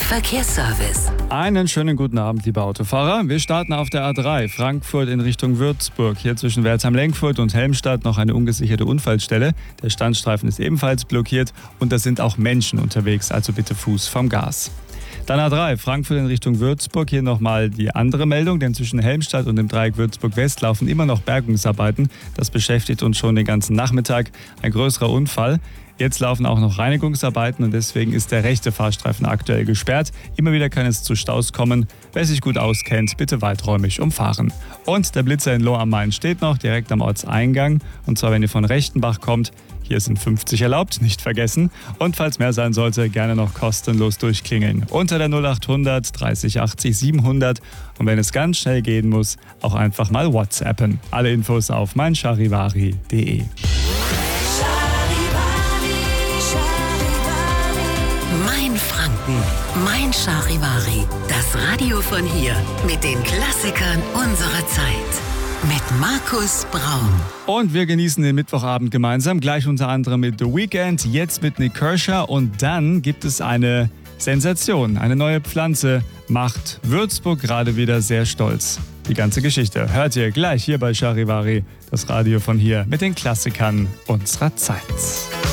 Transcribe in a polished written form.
Verkehrsservice. Einen schönen guten Abend, liebe Autofahrer. Wir starten auf der A3, Frankfurt in Richtung Würzburg. Hier zwischen Wertheim-Lenkfurt und Helmstadt noch eine ungesicherte Unfallstelle. Der Standstreifen ist ebenfalls blockiert und da sind auch Menschen unterwegs, also bitte Fuß vom Gas. Dann A3, Frankfurt in Richtung Würzburg. Hier nochmal die andere Meldung, denn zwischen Helmstadt und dem Dreieck Würzburg-West laufen immer noch Bergungsarbeiten. Das beschäftigt uns schon den ganzen Nachmittag. Ein größerer Unfall. Jetzt laufen auch noch Reinigungsarbeiten und deswegen ist der rechte Fahrstreifen aktuell gesperrt. Immer wieder kann es zu Staus kommen. Wer sich gut auskennt, bitte weiträumig umfahren. Und der Blitzer in Lohr am Main steht noch direkt am Ortseingang. Und zwar, wenn ihr von Rechtenbach kommt. Hier sind 50 erlaubt, nicht vergessen. Und falls mehr sein sollte, gerne noch kostenlos durchklingeln. Unter der 0800 30 80 700. Und wenn es ganz schnell gehen muss, auch einfach mal WhatsAppen. Alle Infos auf meincharivari.de. Mein Franken, mein Charivari. Das Radio von hier mit den Klassikern unserer Zeit. Mit Markus Braun. Und wir genießen den Mittwochabend gemeinsam, gleich unter anderem mit The Weeknd, jetzt mit Nick Kershaw. Und dann gibt es eine Sensation. Eine neue Pflanze macht Würzburg gerade wieder sehr stolz. Die ganze Geschichte hört ihr gleich hier bei Charivari, das Radio von hier mit den Klassikern unserer Zeit.